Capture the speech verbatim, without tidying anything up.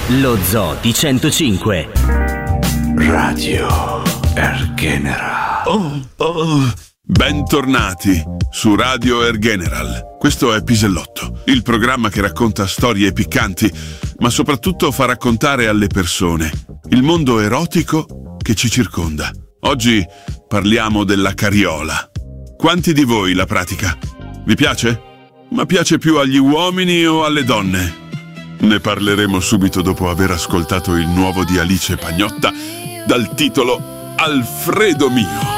Lo Zoo di centocinque. Radio Air General. Oh, oh. Bentornati su Radio Air General. Questo è Pisellotto, il programma che racconta storie piccanti, ma soprattutto fa raccontare alle persone il mondo erotico che ci circonda. Oggi parliamo della cariola. Quanti di voi la pratica? Vi piace? Ma piace più agli uomini o alle donne? Ne parleremo subito dopo aver ascoltato il nuovo di Alice Pagnotta dal titolo Alfredo mio.